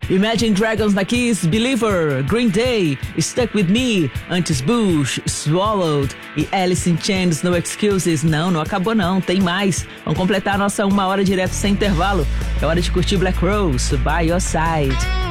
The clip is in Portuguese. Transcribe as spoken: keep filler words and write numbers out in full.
Imagine Dragons na Kiss, Believer, Green Day, Stuck With Me, antes Bush, Swallowed e Alice in Chains, No Excuses. Não, não acabou não, tem mais. Vamos completar a nossa uma hora direto sem intervalo. É hora de curtir Black Rose, By Your Side.